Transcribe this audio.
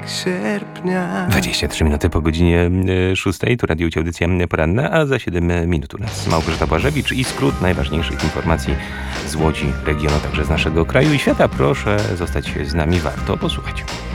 sierpnia. 23 minuty po godzinie 6. Tu Radio Ucie, audycja poranna, a za 7 minut u nas Małgorzata Błażewicz i skrót najważniejszych informacji z Łodzi, regionu, także z naszego kraju i świata. Proszę zostać z nami, warto posłuchać.